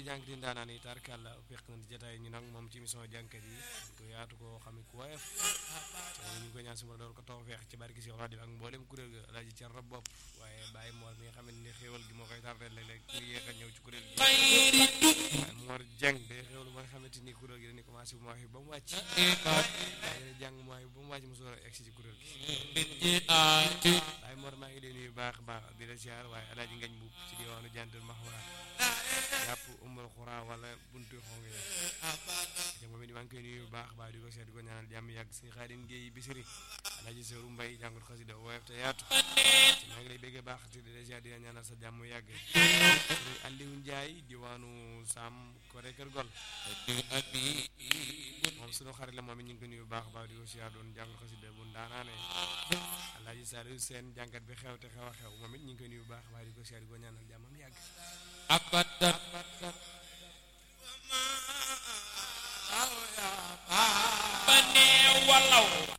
jànk di ndaanaan yi tarkalla fekk na di jotaay ñu nag moom ci émission jànkat yi ko yaatu koo xam ne ku woyof ñu ngi ko ñaan suma doon ko taw feex ci barki si rajo ak mboolem kuréel ga alaaji cer rab bopp waaye bàyyi moor mi nga xam ne xéewal gi moo koy tardé léeg-léeg mu yéex a ñëw ci kuréel gi waaye moor jàng day xéewlu ba nga xamante ni kuréel gi dañuy commencé bu ma wax ba mu wàcc waaye jàng mu wax ba mu wàcc mu soor a egsi ci kuréel gi waaye moor maa ngi leen nuyu baax baax di la siyaar waaye alaaji ngañ buub ci diwaanu jantul maxwaa yàpp umbal xuraa wala buntu xong yi moom it maa ngi koy nuyu bu baax baax di ko seet di ko ñaanal jàmm yàgg si Xaadim Géey Bisiri alaaji Seeru Mbay jàngut xasida woyof te yaatu maa ngi lay bëggee baax te di la seet di la ñaanal sa jàmm yàgg Aliou Ndiaye diwaanu Sam Koré Kër Gol moom sunu xarit la moom it ñu ngi ko nuyu bu baax baax di ko seet doon jàngut xasida bu ndaanaane alaaji Saliou Seen jàngat bi xew te xew a xew moom it ñu ngi ko nuyu bu baax baax di ko seet di ko ñaanal jàmmam yàgg abadan bane walaw